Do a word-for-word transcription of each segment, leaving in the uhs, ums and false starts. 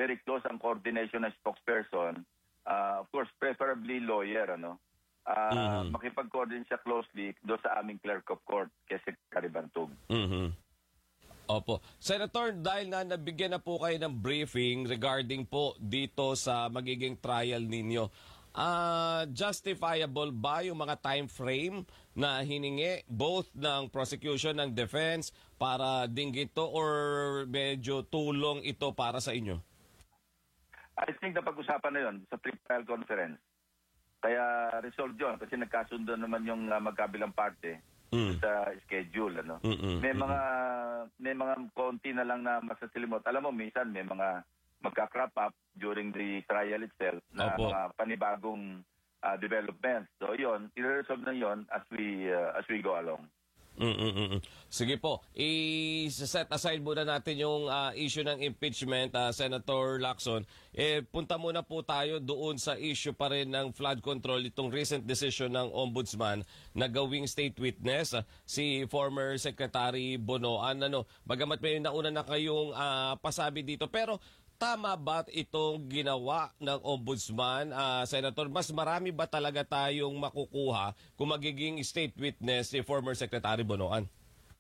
very close ang coordination ng spokesperson. Uh, of course, preferably lawyer, ano? Uh, Mhm. Makipag-coordinate siya closely do sa aming clerk of court kay Secretary Bantog. Mhm. Opo. Senator, dahil na nabigyan na po kayo ng briefing regarding po dito sa magiging trial ninyo, ah justifiable ba yung mga time frame na hiningi both ng prosecution ng defense para dinggin to or medyo tulong ito para sa inyo? I think napag-usapan na yun sa pre-trial conference. Kaya resolved yun kasi nagkasundo naman yung uh, magkabilang parte Mm. sa schedule. Ano? Mm-mm. May mga may mga konti na lang na masasilimot. Alam mo, minsan may mga magka-crop up during the trial itself na Opo. mga panibagong uh, developments. So yun, i-resolve na yun as we, uh, as we go along. Mm-mm-mm. Sige po, i-set aside muna natin yung uh, issue ng impeachment, uh, Senator Lacson. Eh, punta muna po tayo doon sa issue pa rin ng flood control, itong recent decision ng Ombudsman na gawing state witness, uh, si former Secretary Bonoan. Ano, bagamat may nauna na kayong uh, pasabi dito, pero tama ba itong ginawa ng Ombudsman, uh, Senator? Mas marami ba talaga tayong makukuha kung magiging state witness si former Secretary Bonoan?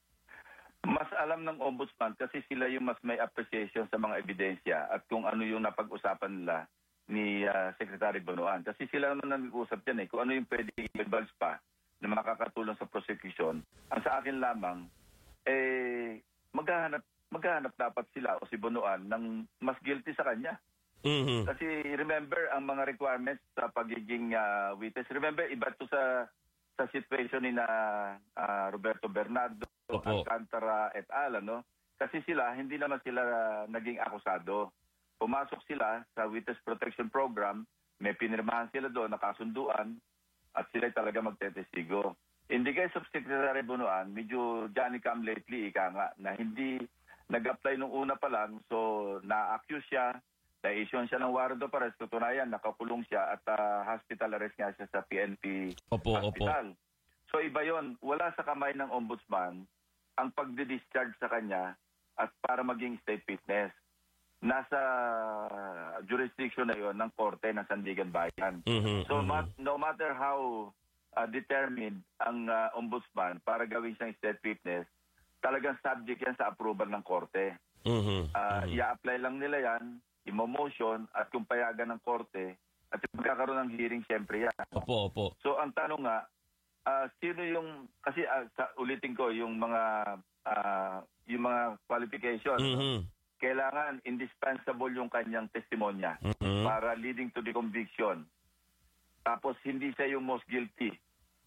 Mas alam ng Ombudsman kasi sila yung mas may appreciation sa mga ebidensya at kung ano yung napag-usapan nila ni uh, Secretary Bonoan. Kasi sila naman nag-uusap dyan eh, kung ano yung pwede i-advance pa na makakatulong sa prosecution. Ang sa akin lamang, eh, maghahanap maghahanap dapat sila o si Bonoan ng mas guilty sa kanya. Mm-hmm. Kasi remember ang mga requirements sa pagiging uh, witness. Remember, iba to sa sa situation ni na uh, Roberto Bernardo, Opo. Alcantara et al. Ano? Kasi sila, hindi naman sila uh, naging akusado. Pumasok sila sa Witness Protection Program, may pinirmahan sila doon, nakasunduan, at sila talaga magtetestigo. In the case of Secretary Bonoan, medyo Johnny come lately, ika nga, na hindi nag-apply nung una pa lang, so na-accuse siya, na-issue siya ng warrant of arrest, tutunayan, nakakulong siya at uh, hospital arrest nga siya sa P N P Opo, Hospital. opo. So iba yon, wala sa kamay ng Ombudsman ang pagdi-discharge sa kanya at para maging state witness. Nasa jurisdiction na yon ng Korte ng Sandigan Bayan. Mm-hmm, so mm-hmm. mat- no matter how uh, determined ang uh, Ombudsman para gawin siyang state witness, talagang subject yan sa approval ng Korte. Mm-hmm. Uh, mm-hmm. I-apply lang nila yan, imo-motion, at kung payagan ng Korte, at magkakaroon ng hearing, siyempre yan. Opo, opo. So, ang tanong nga, uh, sino yung, kasi uh, sa, ulitin ko, yung mga, uh, yung mga qualification, Mm-hmm. kailangan indispensable yung kanyang testimonya Mm-hmm. para leading to the conviction. Tapos, hindi siya yung most guilty.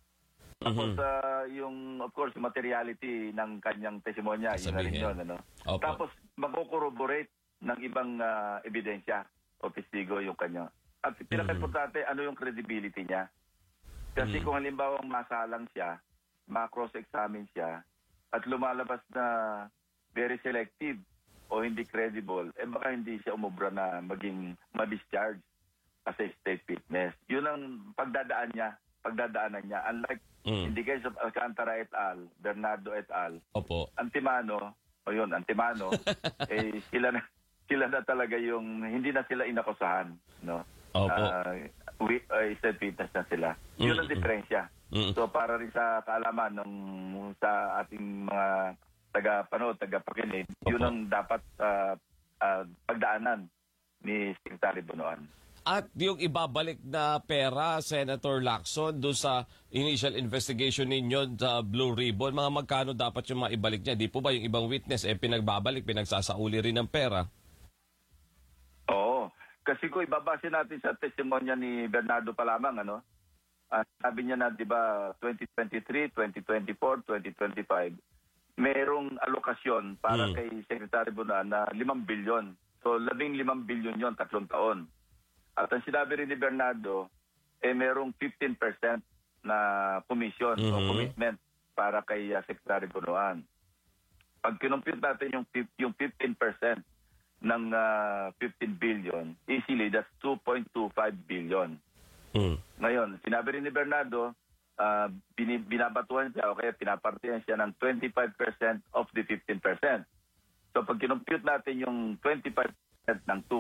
Tapos, Mhm. uh, yung, of course, materiality ng kanyang testimonya, yun na rin Sabihin. yun, ano? Opo. Tapos, mag-corroborate ng ibang uh, ebidensya o testigo yung kanya. At pinaka-importante, ano yung credibility niya? Kasi Mhm. kung halimbawa masalang siya, ma-cross-examine siya, at lumalabas na very selective o hindi credible, eh baka hindi siya umubra na maging ma-discharge as a state witness. Yun ang pagdadaan niya, pagdadaanan niya. Unlike Mm. in the case of Alcantara et al., Bernardo et al., Opo. Antimano, o yun, Antimano, eh sila na, sila na talaga yung, hindi na sila inakusahan, no? Opo. Uh, we, uh, state witness na sila. Yun ang Mm-mm. diferensya. Mm. So para rin sa kaalaman ng sa ating mga taga-panood, taga-pakinig, yun Opo. ang dapat uh, uh, pagdaanan ni Secretary Bonoan. At yung ibabalik na pera, Senator Lacson, doon sa initial investigation ninyo sa Blue Ribbon, mga magkano dapat yung maibalik niya? Di po ba yung ibang witness, eh pinagbabalik, pinagsasauli rin ng pera? Oo. Kasi kung ibabase natin sa testimonya ni Bernardo pa lamang, ano, uh, sabi niya na, di ba, twenty twenty-three, twenty twenty-four, twenty twenty-five, merong alokasyon para Mm. kay Secretary Bonoan na limang bilyon. So, labing limang bilyon yon tatlong taon. At ang sinabi rin ni Bernardo, eh merong fifteen percent na commission o Mhm. commitment para kay uh, Secretary Bonoan. Pag kinumpute natin yung, fif- yung fifteen percent ng uh, fifteen billion, easily that's two point two five billion. Mm. Ngayon, sinabi rin ni Bernardo, uh, bin- binabatuhan siya o kaya pinapartihan siya ng twenty-five percent of the fifteen percent. So pag kinumpute natin yung twenty-five percent ng